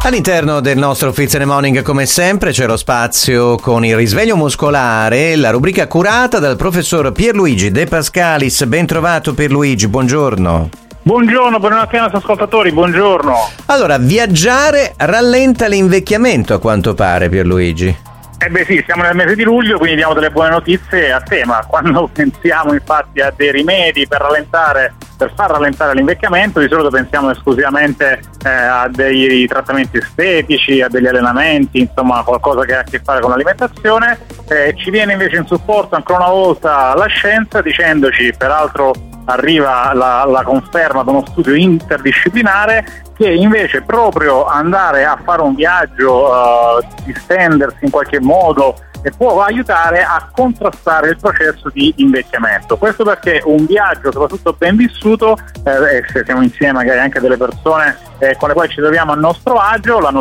All'interno del nostro Fizz & Morning, come sempre, c'è lo spazio con il risveglio muscolare, la rubrica curata dal professor Pierluigi De Pascalis. Ben trovato Pierluigi, buongiorno. Buongiorno ai nostri ascoltatori, buongiorno. Allora, viaggiare rallenta l'invecchiamento a quanto pare, Pierluigi. Sì, siamo nel mese di luglio, quindi diamo delle buone notizie a tema. Quando pensiamo infatti a dei rimedi per far rallentare l'invecchiamento, di solito pensiamo esclusivamente a dei trattamenti estetici, a degli allenamenti, insomma qualcosa che ha a che fare con l'alimentazione. Ci viene invece in supporto ancora una volta la scienza, dicendoci, peraltro arriva la conferma da uno studio interdisciplinare, che invece proprio andare a fare un viaggio, distendersi in qualche modo, può aiutare a contrastare il processo di invecchiamento. Questo perché un viaggio, soprattutto ben vissuto, se siamo insieme magari anche delle persone con le quali ci troviamo a nostro agio,